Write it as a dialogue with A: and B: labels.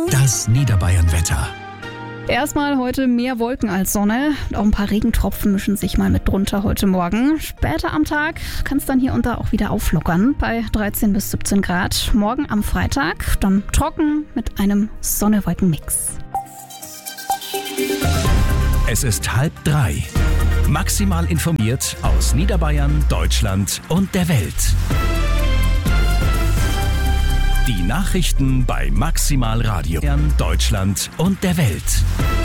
A: Das Niederbayern-Wetter.
B: Erstmal heute mehr Wolken als Sonne. Auch ein paar Regentropfen mischen sich mal mit drunter heute Morgen. Später am Tag kann es dann hier und da auch wieder auflockern bei 13 bis 17 Grad. Morgen am Freitag dann trocken mit einem Sonne-Wolken-Mix.
A: Es ist 2:30. Maximal informiert aus Niederbayern, Deutschland und der Welt. Die Nachrichten bei Maximal Radio Deutschland und der Welt.